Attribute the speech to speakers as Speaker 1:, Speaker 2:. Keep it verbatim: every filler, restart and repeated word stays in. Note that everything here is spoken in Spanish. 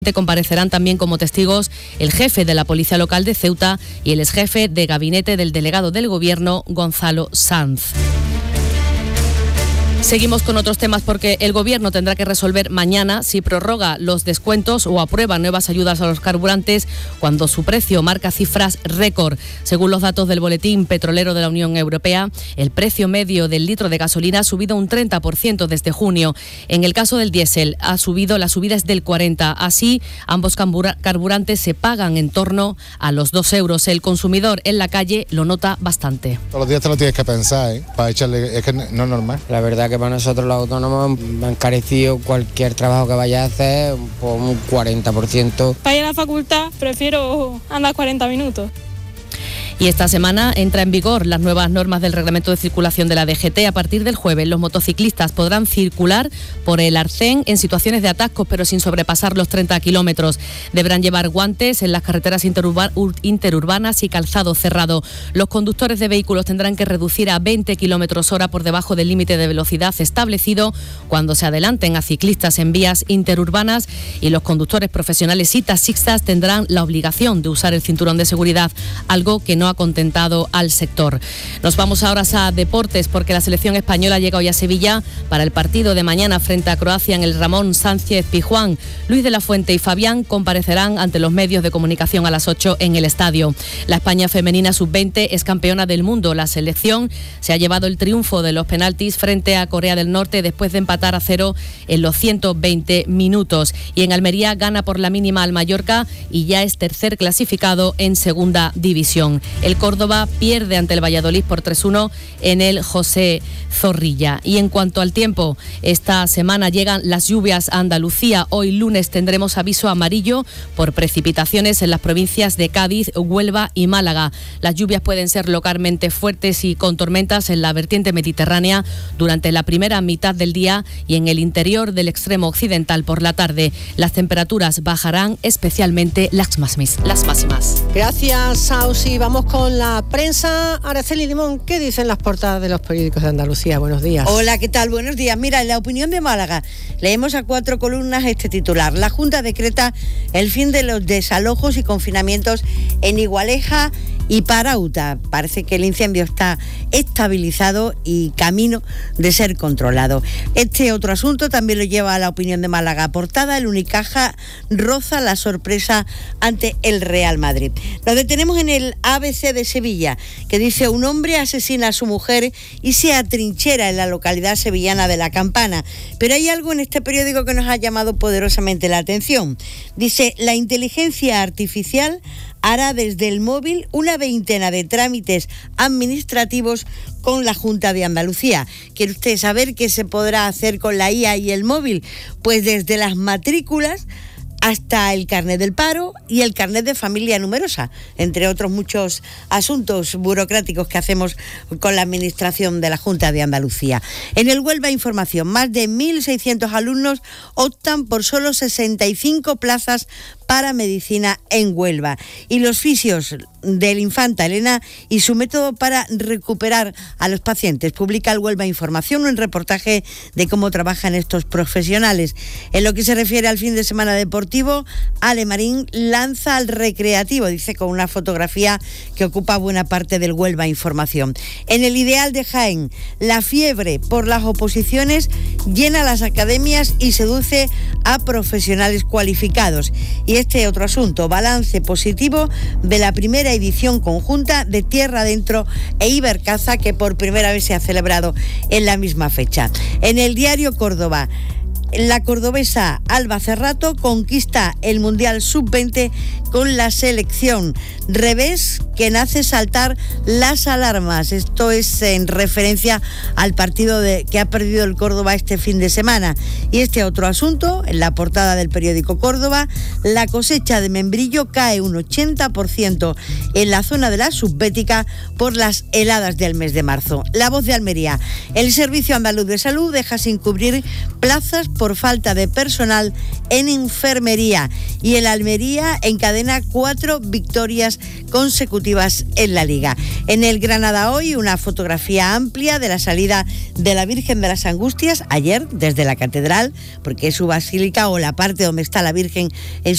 Speaker 1: Comparecerán también como testigos el jefe de la Policía Local de Ceuta y el exjefe de gabinete del delegado del Gobierno, Gonzalo Sanz. Seguimos con otros temas porque el Gobierno tendrá que resolver mañana si prorroga los descuentos o aprueba nuevas ayudas a los carburantes cuando su precio marca cifras récord. Según los datos del Boletín Petrolero de la Unión Europea, el precio medio del litro de gasolina ha subido un treinta por ciento desde junio. En el caso del diésel, ha subido, la subida es del cuarenta por ciento. Así, ambos carburantes se pagan en torno a los dos euros. El consumidor en la calle lo nota bastante.
Speaker 2: Todos los días te lo tienes que pensar, ¿eh? Para echarle, es que no es normal.
Speaker 3: La verdad que para nosotros los autónomos me han encarecido cualquier trabajo que vaya a hacer por un cuarenta por ciento.
Speaker 4: Para ir a la facultad prefiero andar cuarenta minutos.
Speaker 1: Y esta semana entra en vigor las nuevas normas del reglamento de circulación de la D G T. A partir del jueves, los motociclistas podrán circular por el arcén en situaciones de atascos, pero sin sobrepasar los treinta kilómetros. Deberán llevar guantes en las carreteras interurba- interurbanas y calzado cerrado. Los conductores de vehículos tendrán que reducir a veinte kilómetros hora por debajo del límite de velocidad establecido cuando se adelanten a ciclistas en vías interurbanas, y los conductores profesionales y taxistas tendrán la obligación de usar el cinturón de seguridad, algo que no ha contentado al sector. Nos vamos ahora a deportes porque la selección española llega hoy a Sevilla para el partido de mañana frente a Croacia en el Ramón Sánchez Pizjuán. Luis de la Fuente y Fabián comparecerán ante los medios de comunicación a las ocho en el estadio. La España femenina sub veinte es campeona del mundo. La selección se ha llevado el triunfo de los penaltis frente a Corea del Norte después de empatar a cero en los ciento veinte minutos. Y en Almería gana por la mínima al Mallorca y ya es tercer clasificado en segunda división. El Córdoba pierde ante el Valladolid por tres uno en el José Zorrilla. Y en cuanto al tiempo, esta semana llegan las lluvias a Andalucía. Hoy lunes tendremos aviso amarillo por precipitaciones en las provincias de Cádiz, Huelva y Málaga. Las lluvias pueden ser localmente fuertes y con tormentas en la vertiente mediterránea durante la primera mitad del día y en el interior del extremo occidental por la tarde. Las temperaturas bajarán, especialmente las máximas. Las máximas.
Speaker 5: Gracias, Sausi. Vamos con la prensa. Araceli Limón, ¿qué dicen las portadas de los periódicos de Andalucía? Buenos días.
Speaker 6: Hola, ¿qué tal? Buenos días. Mira, en La Opinión de Málaga leemos a cuatro columnas este titular. La Junta decreta el fin de los desalojos y confinamientos en Igualeja y Parauta. Parece que el incendio está estabilizado y camino de ser controlado. Este otro asunto también lo lleva a La Opinión de Málaga. Portada: el Unicaja roza la sorpresa ante el Real Madrid. Nos detenemos en el A B C de Sevilla, que dice: un hombre asesina a su mujer y se atrinchera en la localidad sevillana de La Campana. Pero hay algo en este periódico que nos ha llamado poderosamente la atención. Dice: la inteligencia artificial hará desde el móvil una veintena de trámites administrativos con la Junta de Andalucía. ¿Quiere usted saber qué se podrá hacer con la I A y el móvil? Pues desde las matrículas hasta el carnet del paro y el carnet de familia numerosa, entre otros muchos asuntos burocráticos que hacemos con la administración de la Junta de Andalucía. En el Huelva Información, más de mil seiscientos alumnos optan por solo sesenta y cinco plazas para medicina en Huelva. Y los fisios del Infanta Elena y su método para recuperar a los pacientes. Publica el Huelva Información un reportaje de cómo trabajan estos profesionales. En lo que se refiere al fin de semana deportivo, Ale Marín lanza al recreativo, dice, con una fotografía que ocupa buena parte del Huelva Información. En el Ideal de Jaén, la fiebre por las oposiciones llena las academias y seduce a profesionales cualificados. Y este otro asunto, balance positivo de la primera edición conjunta de Tierra Adentro e Ibercaza, que por primera vez se ha celebrado en la misma fecha. En el diario Córdoba, la cordobesa Alba Cerrato conquista el Mundial sub veinte con la selección. Revés que nace saltar las alarmas. Esto es en referencia al partido de, que ha perdido el Córdoba este fin de semana. Y este otro asunto, en la portada del periódico Córdoba, la cosecha de membrillo cae un ochenta por ciento en la zona de la Subbética por las heladas del mes de marzo. La Voz de Almería, el Servicio Andaluz de Salud deja sin cubrir plazas por falta de personal en enfermería. Y el Almería encadena cuatro victorias consecutivas en la Liga. En el Granada hoy, una fotografía amplia de la salida de la Virgen de las Angustias ayer desde la catedral, porque es su basílica o la parte donde está la Virgen en su